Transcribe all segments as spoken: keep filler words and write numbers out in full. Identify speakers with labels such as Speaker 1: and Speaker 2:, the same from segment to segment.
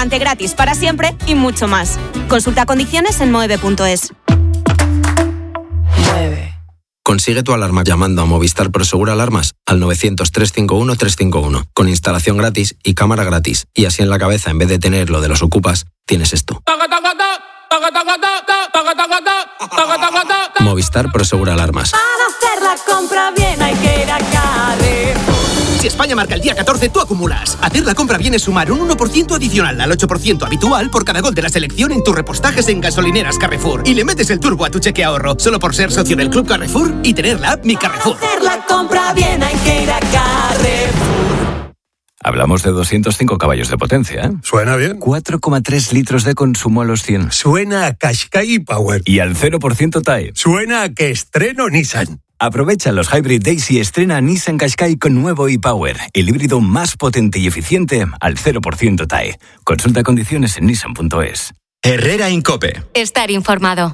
Speaker 1: lubricante gratis para siempre y mucho más. Consulta condiciones en moeve punto es.
Speaker 2: Consigue tu alarma llamando a Movistar Prosegur Alarmas al novecientos, trescientos cincuenta y uno, trescientos cincuenta y uno, con instalación gratis y cámara gratis. Y así en la cabeza, en vez de tener lo de los ocupas, tienes esto. Movistar Prosegur Alarmas.
Speaker 3: Para hacer la compra bien hay que ir a Carrefour.
Speaker 4: Si España marca el día catorce, tú acumulas. Hacer la compra bien es sumar un uno por ciento adicional al ocho por ciento habitual por cada gol de la selección en tus repostajes en gasolineras Carrefour. Y le metes el turbo a tu cheque ahorro, solo por ser socio del Club Carrefour y tener la app Mi Carrefour.
Speaker 3: Para hacer la compra bien hay que ir a Carrefour.
Speaker 5: Hablamos de doscientos cinco caballos de potencia, ¿eh?
Speaker 6: Suena bien.
Speaker 5: cuatro coma tres litros de consumo a los cien.
Speaker 6: Suena a Qashqai Power.
Speaker 5: Y al cero por ciento T A E.
Speaker 6: Suena a que estreno Nissan.
Speaker 5: Aprovecha los Hybrid Days y estrena Nissan Qashqai con nuevo e-Power, el híbrido más potente y eficiente al cero por ciento T A E. Consulta condiciones en nissan punto es.
Speaker 7: Herrera Incope.
Speaker 8: Estar informado.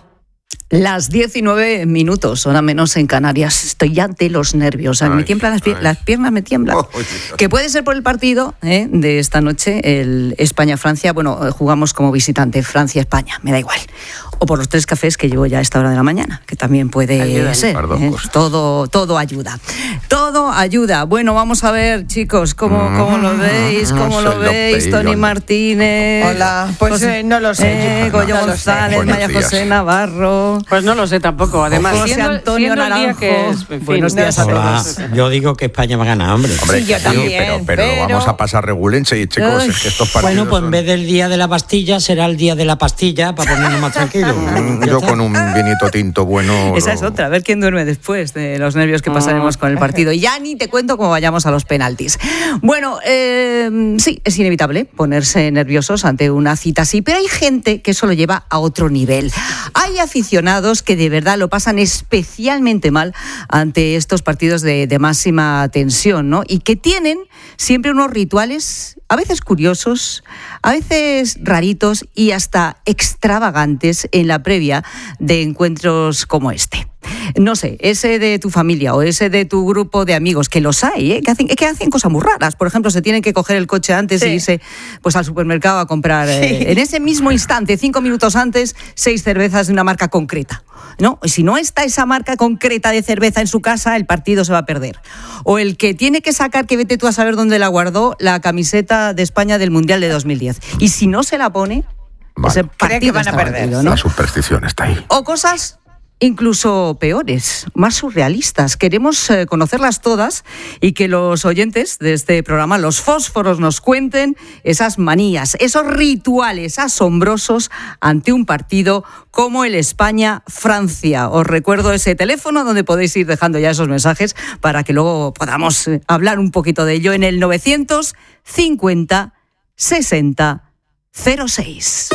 Speaker 9: Las diecinueve minutos, hora menos en Canarias. Estoy ya de los nervios. Ay, me tiemblan las, pier- las piernas, me tiemblan. Oh, que puede ser por el partido ¿eh? de esta noche, el España-Francia. Bueno, jugamos como visitante, Francia-España, me da igual. O por los tres cafés que llevo ya a esta hora de la mañana, que también puede ayuda, ser. ¿eh? Todo, todo ayuda. Todo ayuda. Bueno, vamos a ver, chicos, cómo, mm, cómo lo veis, cómo no lo veis. Lo Tony Martínez.
Speaker 10: Hola, pues José, eh, no lo sé.
Speaker 9: Eh, Goyo
Speaker 10: no
Speaker 9: González, Maya José Navarro.
Speaker 10: Pues no lo sé tampoco. Además,
Speaker 9: José
Speaker 10: siendo,
Speaker 9: Antonio
Speaker 10: siendo
Speaker 9: Naranjo.
Speaker 10: Que es, en fin,
Speaker 9: Buenos días a todos.
Speaker 11: Yo digo que España va a ganar, hombre.
Speaker 10: hombre sí, yo también.
Speaker 12: Pero, pero,
Speaker 10: pero...
Speaker 12: vamos a pasar regulense, chicos. Es que estos partidos
Speaker 11: bueno, pues
Speaker 12: son...
Speaker 11: en vez del día de la pastilla, será el día de la pastilla para ponernos más tranquilos.
Speaker 12: Yo con un vinito tinto bueno.
Speaker 9: Esa
Speaker 12: lo...
Speaker 9: es otra, a ver quién duerme después de los nervios que pasaremos con el partido. Ya ni te cuento cómo vayamos a los penaltis. Bueno, eh, sí, es inevitable ponerse nerviosos ante una cita así, pero hay gente que eso lo lleva a otro nivel. Hay aficionados que de verdad lo pasan especialmente mal ante estos partidos de, de máxima tensión, ¿no? Y que tienen siempre unos rituales, a veces curiosos, a veces raritos y hasta extravagantes en la previa de encuentros como este. No sé, ese de tu familia o ese de tu grupo de amigos, que los hay, ¿eh? que, hacen, que hacen cosas muy raras. Por ejemplo, se tienen que coger el coche antes sí. e irse pues, al supermercado a comprar, sí. eh, en ese mismo instante, cinco minutos antes, seis cervezas de una marca concreta. ¿No? Si no está esa marca concreta de cerveza en su casa, el partido se va a perder. O el que tiene que sacar, que vete tú a saber dónde la guardó, la camiseta de España del Mundial de dos mil diez. Y si no se la pone, vale. ese partido
Speaker 10: que van a perder.
Speaker 12: Partido, ¿no? La superstición está ahí.
Speaker 9: O cosas incluso peores, más surrealistas. Queremos eh, conocerlas todas y que los oyentes de este programa, los fósforos, nos cuenten esas manías, esos rituales asombrosos ante un partido como el España-Francia. Os recuerdo ese teléfono donde podéis ir dejando ya esos mensajes para que luego podamos eh, hablar un poquito de ello en el novecientos cincuenta sesenta cero seis.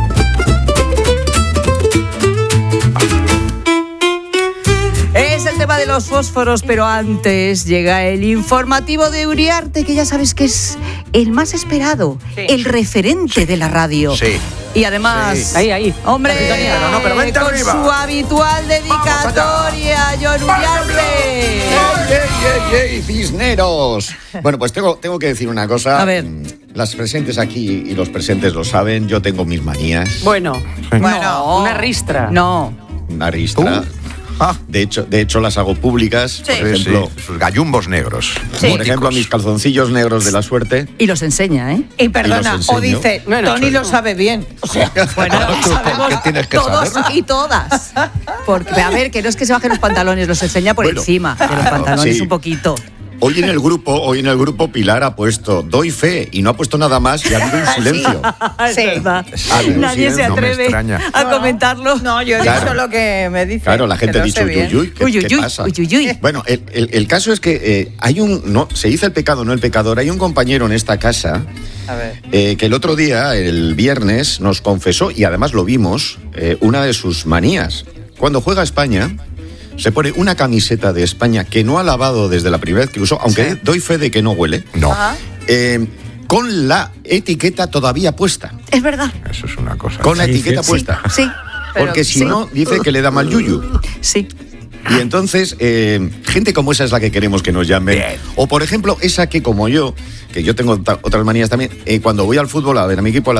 Speaker 9: Es el tema de los fósforos, pero antes llega el informativo de Uriarte, que ya sabes que es el más esperado, sí. el referente sí. de la radio.
Speaker 12: Sí.
Speaker 9: Y además,
Speaker 12: sí.
Speaker 10: ahí, ahí,
Speaker 9: hombre,
Speaker 12: pero no, pero vente
Speaker 9: con
Speaker 12: arriba.
Speaker 9: su habitual dedicatoria, John Uriarte.
Speaker 13: ¡Ey, ey, ey, ey, cisneros! Bueno, pues tengo, tengo que decir una cosa.
Speaker 9: A ver.
Speaker 13: Las presentes aquí y los presentes lo saben, yo tengo mis manías.
Speaker 10: Bueno,
Speaker 9: sí.
Speaker 10: bueno,
Speaker 9: no.
Speaker 10: una ristra.
Speaker 9: No.
Speaker 13: Una ristra.
Speaker 12: ¿Tú? Ah.
Speaker 13: De hecho, de hecho las hago públicas.
Speaker 9: Sí.
Speaker 13: Por ejemplo,
Speaker 12: sí, sus gallumbos negros.
Speaker 9: Sí.
Speaker 13: Por ejemplo, mis calzoncillos negros de la suerte.
Speaker 9: Y los enseña, ¿eh?
Speaker 10: Y perdona,
Speaker 13: y
Speaker 10: o dice,
Speaker 13: bueno,
Speaker 10: Tony lo sabe bien. O sea,
Speaker 9: bueno,
Speaker 12: ¿Tú por qué tienes que
Speaker 9: todos
Speaker 12: saberlo?
Speaker 9: y todas. Porque, a ver, que no es que se bajen los pantalones, los enseña por
Speaker 13: bueno,
Speaker 9: encima de los pantalones sí. un poquito.
Speaker 13: Hoy en el grupo, hoy en el grupo Pilar ha puesto doy fe y no ha puesto nada más y ha habido un silencio.
Speaker 9: Sí, es verdad.
Speaker 13: Ah,
Speaker 9: Nadie se
Speaker 12: no
Speaker 9: atreve a comentarlo.
Speaker 10: No, yo he
Speaker 13: claro.
Speaker 10: dicho lo que me dice.
Speaker 13: Claro, la gente ha dicho uy, uy, uy, ¿qué,
Speaker 9: uy, uy,
Speaker 13: ¿qué
Speaker 9: uy,
Speaker 13: pasa?
Speaker 9: Uy, uy, uy.
Speaker 13: Bueno, el, el, el caso es que eh, hay un, no, se dice el pecado, no el pecador. Hay un compañero en esta casa
Speaker 10: a ver.
Speaker 13: Eh, que el otro día, el viernes, nos confesó, y además lo vimos, eh, una de sus manías. Cuando juega España, se pone una camiseta de España que no ha lavado desde la primera vez que usó, aunque sí. doy fe de que no huele.
Speaker 12: No.
Speaker 13: Eh, con la etiqueta todavía puesta.
Speaker 9: Es verdad.
Speaker 12: Eso es una cosa.
Speaker 13: Con la
Speaker 12: sí,
Speaker 13: etiqueta
Speaker 12: sí.
Speaker 13: puesta.
Speaker 9: Sí.
Speaker 13: Porque
Speaker 9: Pero,
Speaker 13: si
Speaker 9: sí.
Speaker 13: no, dice que le da mal yuyu.
Speaker 9: Sí.
Speaker 13: Y entonces, eh, gente como esa es la que queremos que nos llamen. Bien. O, por ejemplo, esa que, como yo, que yo tengo ta- otras manías también, eh, cuando voy al fútbol a ver a mi equipo,